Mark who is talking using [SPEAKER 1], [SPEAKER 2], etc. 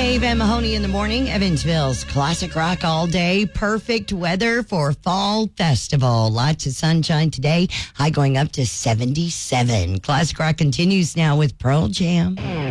[SPEAKER 1] Dave and Mahoney in the morning. Evansville's classic rock all day. Perfect weather for Fall Festival. Lots of sunshine today. High going up to 77. Classic rock continues now with Pearl Jam.